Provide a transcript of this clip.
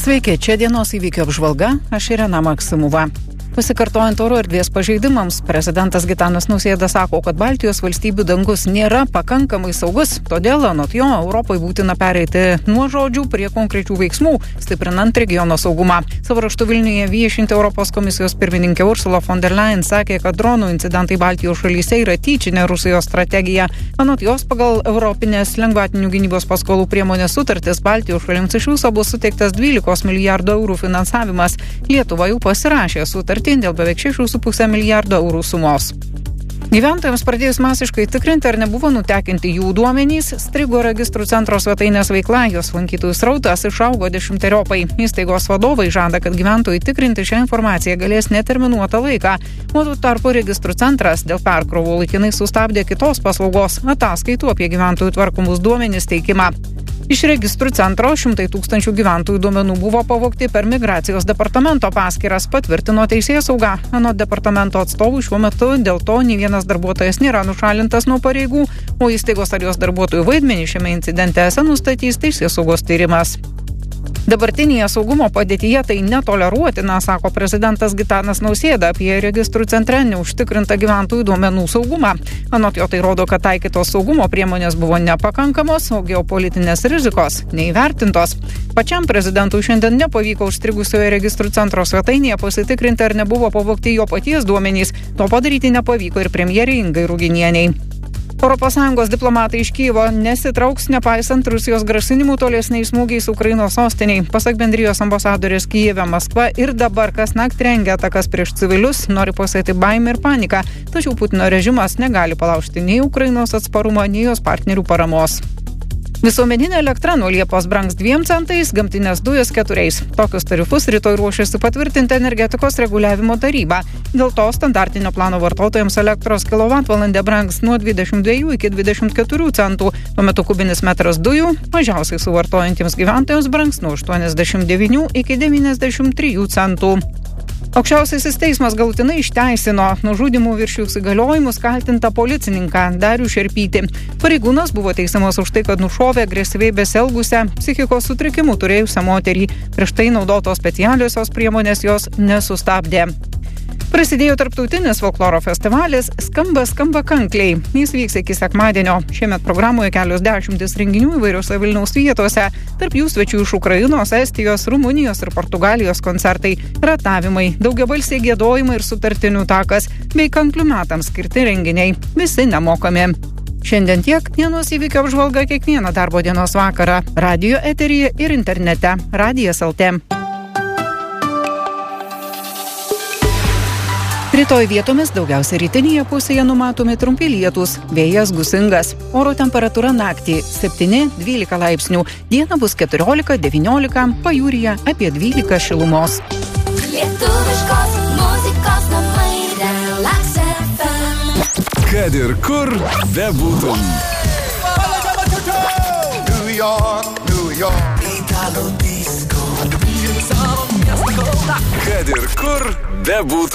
Sveiki, čia dienos įvykių apžvalga, aš Irena Maksimova. Pasikartojant oro erdvės pažeidimams, prezidentas Gitanas Nausėda sako, kad Baltijos valstybių dangus nėra pakankamai saugus, todėl anot jo Europai būtina pereiti nuo žodžių prie konkrečių veiksmų, stiprinant regiono saugumą. Savo raštu Vilniuje viešinti Europos komisijos pirmininkė Ursula von der Leyen sakė, kad dronų incidentai Baltijos šalyse yra tyčinė Rusijos strategija. Anot jos, pagal Europinės lengvatinių gynybos paskolų priemonės sutartis Baltijos šalims iš viso bus suteiktas 12 milijardų eurų finansavimas. Lietuva jau pasirašė sutartį dėl beveik 6,5 milijardo eurų sumos. Gyventojams pradėjus masiškai tikrinti, ar nebuvo nutekinti jų duomenys, strigo registrų centro svetainės veikla, jos lankytojų srautas išaugo 10-eriopai. Įstaigos vadovai žada, kad gyventojai tikrinti šią informaciją galės neterminuotą laiką. O tuo tarpu registrų centras dėl perkrovų laikinai sustabdė kitos paslaugos ataskaitų apie gyventojų tvarkomus duomenys teikimą. Iš registrų centro 100 000 gyventojų duomenų buvo pavogti per migracijos departamento paskyras, patvirtino teisėsauga. Anot departamento atstovų šiuo metu dėl to nei vienas darbuotojas nėra nušalintas nuo pareigų, o įstaigos ar jos darbuotojų vaidmenį šiame incidente nustatys teisėsaugos tyrimas. Dabartinėje saugumo padėtyje tai netoleruotina, sako prezidentas Gitanas Nausėda apie registrų centre neužtikrintą gyventojų duomenų saugumą. Anot jo tai rodo, kad taikytos saugumo priemonės buvo nepakankamos, o geopolitinės rizikos neįvertintos. Pačiam prezidentui šiandien nepavyko užstrigusioje registrų centro svetainėje pasitikrinti, ar nebuvo pavogti jo paties duomenys. To padaryti nepavyko ir premjerei Ingai Ruginienei. ES diplomatai iš Kijevo nesitrauks, nepaisant Rusijos grasinimų tolesniais smūgiais Ukrainos sostiniai. Pasak bendrijos ambasadorės Kijeve, Maskva ir dabar kasnakt rengia atakas prieš civilius, nori pasėti baimę ir paniką. Tačiau Putino režimas negali palaužti nei Ukrainos atsparumo, nei jos partnerių paramos. Visuomeninė elektra nuo Liepos brangs 2 centais, gamtinės dujos 4. Tokius tarifus rytoj ruošiasi patvirtinti energetikos reguliavimo taryba. Dėl to standartinio plano vartotojams elektros kilovatvalandė brangs nuo 22 iki 24 centų. Tuo metu kubinis metras dujų mažiausiai suvartojantiems gyventojams brangs nuo 89 iki 93 centų. Aukščiausiasis teismas galutinai išteisino nužudymų viršijus įgaliojimus kaltintą policininką Darių Šerpytį. Pareigūnas buvo teisiamas už tai, kad nušovė agresyviai besielgusią psichikos sutrikimų turėjusią moterį. Prieš tai naudotos specialiosios priemonės jos nesustabdė. Prasidėjo tarptautinis folkloro festivalis Skamba kankliai. Jis vyks iki sekmadienio. Šiemet programoje kelios dešimtis renginių įvairiose Vilniaus vietose. Tarp jų svečių iš Ukrainos, Estijos, Rumunijos ir Portugalijos koncertai, ratavimai, daugiabalsiai giedojimai ir sutartinių takas, bei kanklių metams skirti renginiai. Visi nemokami. Šiandien tiek, dienos įvykių apžvalga kiekvieną darbo dienos vakarą. Radijo eteryje ir internete. Radijas LT. Rytoj vietomis daugiausia rytinėje pusėje numatomi trumpi lietūs, vėjas gūsingas. Oro temperatūra naktį 7-12 laipsnių, dieną bus 14-19, pajūryje apie 12 šilumos. Lietuviškos muzikos namai Relax FM. Kad ir kur bebūtum. New York, Italo disco. Kad ir kur bebūtum.